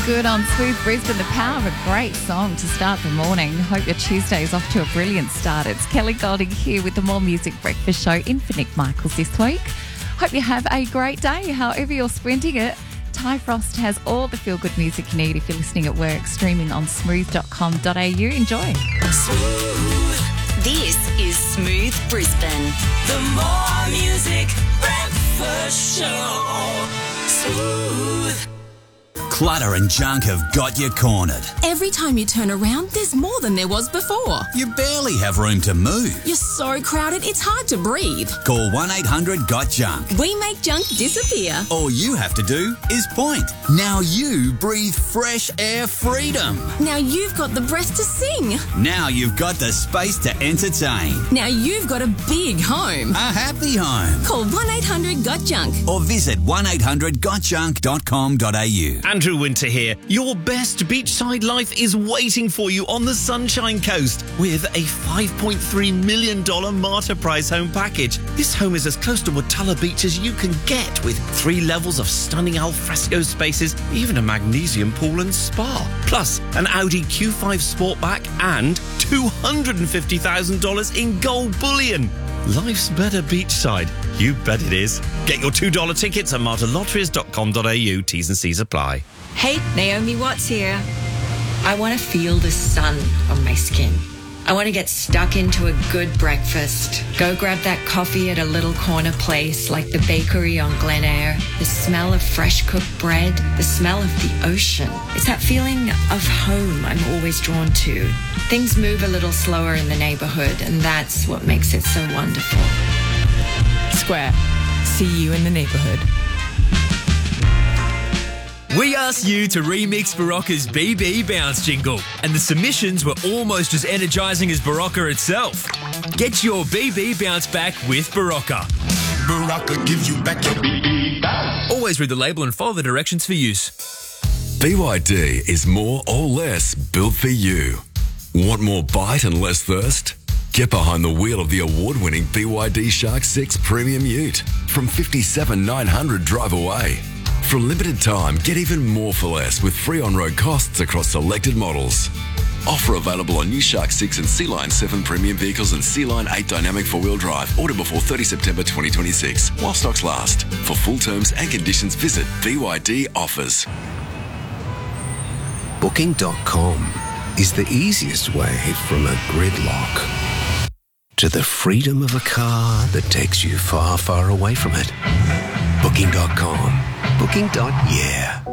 Good on Smooth Brisbane, the power of a great song to start the morning. Hope your Tuesday is off to a brilliant start. It's Kelly Golding here with the More Music Breakfast Show in for Nick Michaels this week. Hope you have a great day, however you're spending it. Ty Frost has all the feel-good music you need if you're listening at work, streaming on smooth.com.au. Enjoy. Smooth. This is Smooth Brisbane. The More Music Breakfast Show. Smooth. Clutter and junk have got you cornered. Every time you turn around, there's more than there was before. You barely have room to move. You're so crowded, it's hard to breathe. Call 1-800-GOT-JUNK. We make junk disappear. All you have to do is point. Now you breathe fresh air freedom. Now you've got the breath to sing. Now you've got the space to entertain. Now you've got a big home. A happy home. Call 1-800-GOT-JUNK. Or visit 1-800-GOTJUNK.com.au. Andrew Winter here. Your best beachside life is waiting for you on the Sunshine Coast with a $5.3 million Martyr Prize home package. This home is as close to Watala Beach as you can get, with 3 levels of stunning alfresco spaces, even a magnesium pool and spa. Plus, an Audi Q5 Sportback and $250,000 in gold bullion. Life's better beachside. You bet it is. Get your $2 tickets at martyrlotteries.com.au. T's and C's apply. Hey, Naomi Watts here. I want to feel the sun on my skin. I want to get stuck into a good breakfast. Go grab that coffee at a little corner place like the bakery on Glen Eyre. The smell of fresh cooked bread, the smell of the ocean. It's that feeling of home I'm always drawn to. Things move a little slower in the neighborhood, and that's what makes it so wonderful. Square. See you in the neighborhood. We asked you to remix Barocca's BB Bounce jingle, and the submissions were almost as energising as Barocca itself. Get your BB Bounce back with Barocca. Barocca gives you back your BB bounce. Always read the label and follow the directions for use. BYD is more or less built for you. Want more bite and less thirst? Get behind the wheel of the award-winning BYD Shark 6 Premium Ute from $57,900 drive away. For a limited time, get even more for less with free on-road costs across selected models. Offer available on new Shark 6 and Sea Line 7 premium vehicles and Sea Line 8 dynamic four-wheel drive. Order before 30 September 2026 while stocks last. For full terms and conditions, visit BYD Offers. Booking.com is the easiest way from a gridlock to the freedom of a car that takes you far, far away from it. Booking.com. Booking.yeah.